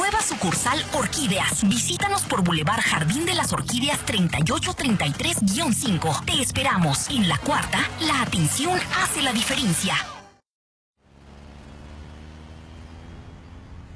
Nueva sucursal Orquídeas. Visítanos por Boulevard Jardín de las Orquídeas 3833-5. Te esperamos. En La Cuarta, la atención hace la diferencia.